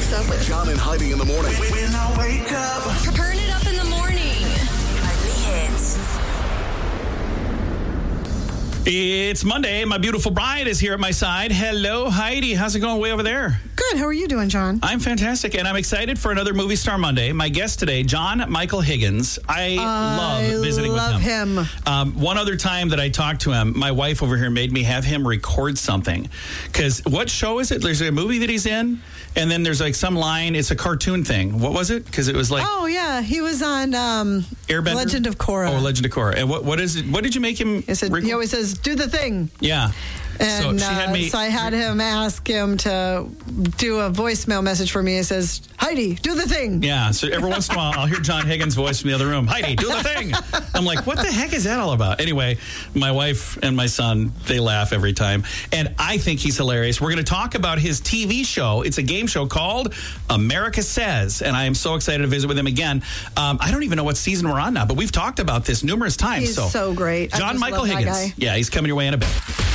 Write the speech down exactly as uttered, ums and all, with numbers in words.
wakes up with John and Heidi in the morning. When I wake up. Turn it up in the morning. Heidi Hits. It's Monday. My beautiful bride is here at my side. Hello, Heidi. How's it going way over there? Good. How are you doing, John? I'm fantastic, and I'm excited for another Movie Star Monday. My guest today, John Michael Higgins. I, I love visiting love with him. him. Um, one other time that I talked to him, my wife over here made me have him record something. Because what show is it? There's a movie that he's in, and then there's like some line. It's a cartoon thing. What was it? Because it was like Oh, yeah. He was on um, Airbender? Legend of Korra. Oh, Legend of Korra. And what what is it? What did you make him? He, said, record? he always says, do the thing. Yeah. And so she had uh, me. so I had him ask him to do a voicemail message for me. It says, Heidi, do the thing. Yeah, so every once in a while, I'll hear John Higgins' voice from the other room. Heidi, do the thing. I'm like, what the heck is that all about? Anyway, my wife and my son, they laugh every time. And I think he's hilarious. We're going to talk about his T V show. It's a game show called America Says. And I am so excited to visit with him again. Um, I don't even know what season we're on now, but we've talked about this numerous times. He's so, so great. I John just Michael love that Higgins. guy. Yeah, he's coming your way in a bit.